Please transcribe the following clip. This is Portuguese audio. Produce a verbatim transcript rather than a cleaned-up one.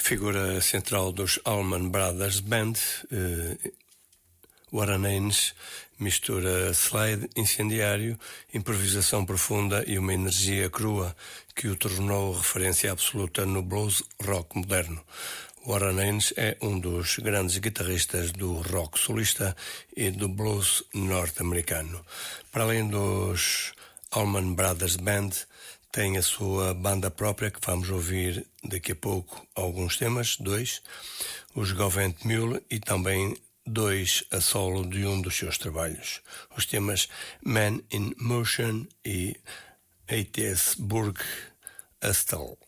Figura central dos Allman Brothers Band, eh, Warren Haynes mistura slide incendiário, improvisação profunda e uma energia crua que o tornou referência absoluta no blues rock moderno. Warren Haynes é um dos grandes guitarristas do rock solista e do blues norte-americano. Para além dos Allman Brothers Band, tem a sua banda própria, que vamos ouvir daqui a pouco alguns temas, dois, os Govent Mule, e também dois a solo de um dos seus trabalhos, os temas Man in Motion e Atheisburg Astal.